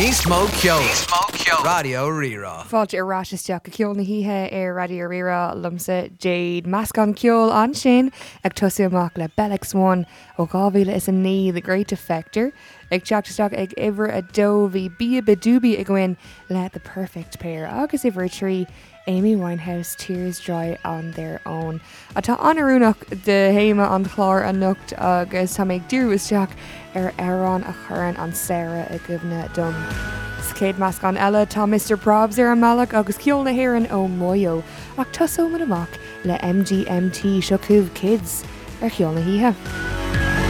Níos mó ceol. Radio Rira. Fáilte arráisteach go ceol na híthe ar Radio Rira lumsa Jade Mascon ceol an sin ag tosaí amach le Bellix One ó 2009 The Great Defector ag teachtasteach ag iver a dómhí bí bedúbí a gin le The Perfect Pair agus iver a trí Amy Winehouse Tears Dry on Their Own. Atá anarúnach de héime an chlár an nucht agus tá méid dúisteach ar Aaron a churann an Sarah a gubna dom. Céad measc an eile tá Mr. Probs ar an malach agus ceol na hhéireann ó Moyo ach tosó amach le MGMT seo cúb kids ar ceol na híthe.